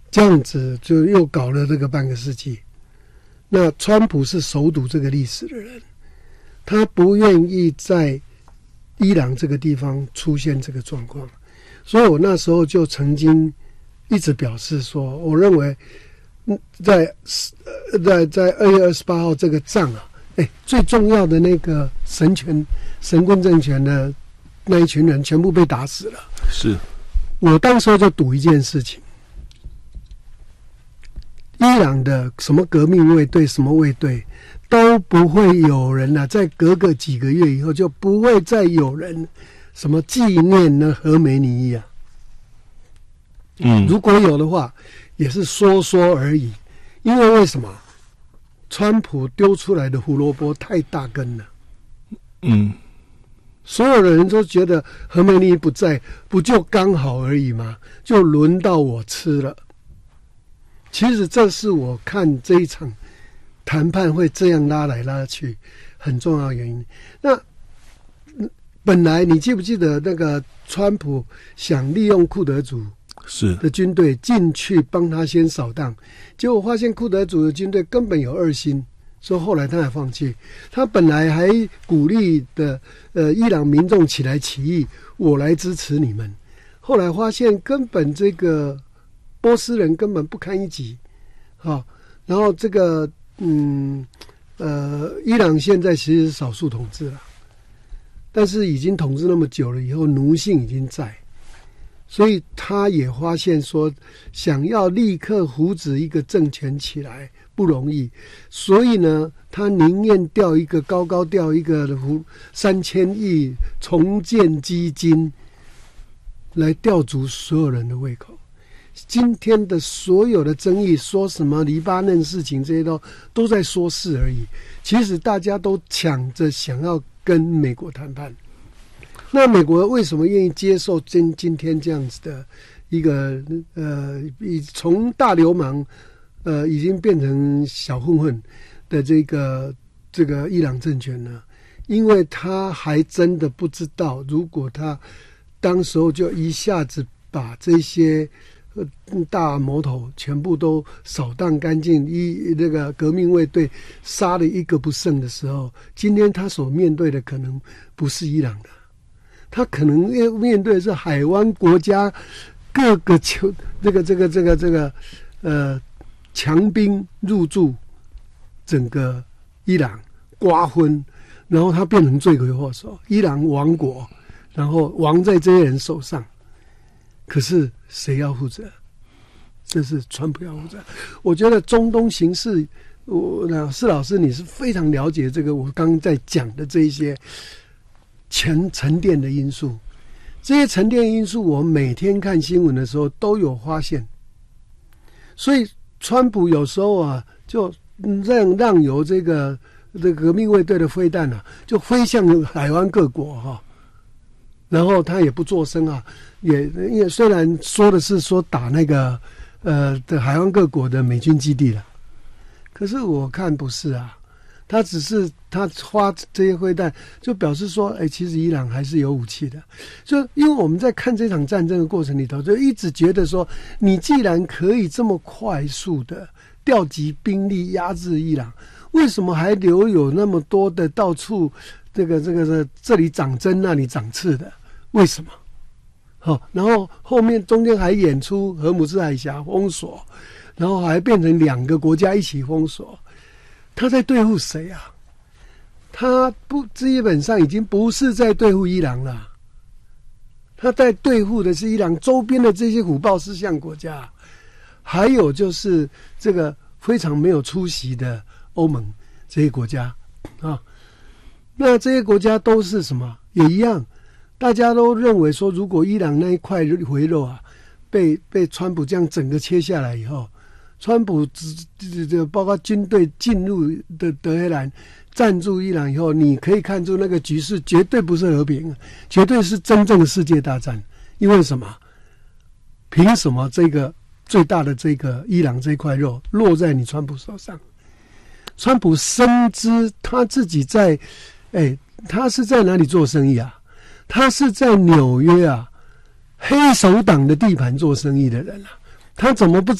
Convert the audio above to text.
这样子就又搞了这个半个世纪。那川普是熟读这个历史的人，他不愿意在伊朗这个地方出现这个状况，所以我那时候就曾经一直表示说，我认为在2月28号这个仗啊，最重要的那个神棍政权的那一群人全部被打死了。 是， 我当时候就赌一件事情，伊朗的什么革命卫队、什么卫队都不会有人啊，在隔个几个月以后就不会再有人什么纪念那何梅尼啊。如果有的话，也是说说而已。因为什么？川普丢出来的胡萝卜太大根了。所有的人都觉得何梅尼不在，不就刚好而已吗？就轮到我吃了。其实这是我看这一场谈判会这样拉来拉去很重要的原因。那本来你记不记得那个川普想利用库德族的军队进去帮他先扫荡，结果发现库德族的军队根本有二心，所以后来他还放弃。他本来还鼓励的伊朗民众起来起义，我来支持你们。后来发现根本这个波斯人根本不堪一击，然后这个伊朗现在其实是少数统治了，但是已经统治那么久了以后，奴性已经在，所以他也发现说，想要立刻扶植一个政权起来不容易，所以呢，他宁愿调一个3000亿重建基金来吊足所有人的胃口。今天的所有的争议，说什么黎巴嫩事情，这些都在说事而已。其实大家都抢着想要跟美国谈判。那美国为什么愿意接受今天这样子的一个从大流氓已经变成小混混的这个伊朗政权呢？因为他还真的不知道，如果他当时候就一下子把这些大魔头全部都扫荡干净，那个革命卫队杀了一个不剩的时候，今天他所面对的可能不是伊朗的，他可能面对的是海湾国家各个强兵入驻整个伊朗，瓜分，然后他变成罪魁祸首，伊朗亡国，然后亡在这些人手上。可是谁要负责？这是川普要负责。我觉得中东形势，施老师你是非常了解这个我刚刚在讲的这一些沉淀的因素。这些沉淀因素我每天看新闻的时候都有发现。所以川普有时候啊，就让由这个革命卫队的飞弹啊，就飞向海湾各国然后他也不作声啊，也虽然说的是说打那个的海湾各国的美军基地了，可是我看不是啊，他只是他发这些飞弹，就表示说，其实伊朗还是有武器的。就因为我们在看这场战争的过程里头，就一直觉得说，你既然可以这么快速的调集兵力压制伊朗，为什么还留有那么多的到处这里长针那里长刺的？为什么？然后后面中间还演出荷姆斯海峡封锁，然后还变成2个国家一起封锁。他在对付谁啊？他基本上已经不是在对付伊朗了，他在对付的是伊朗周边的这些虎豹四象国家，还有就是这个非常没有出息的欧盟这些国家啊。那这些国家都是什么？也一样。大家都认为说，如果伊朗那一块回肉啊，被川普这样整个切下来以后，川普包括军队进入的德黑兰占住伊朗以后，你可以看出那个局势绝对不是和平，绝对是真正的世界大战。因为什么？凭什么这个最大的这个伊朗这块肉落在你川普手上？川普深知他自己在，他是在哪里做生意啊？他是在纽约啊，黑手党的地盘做生意的人啊，他怎么不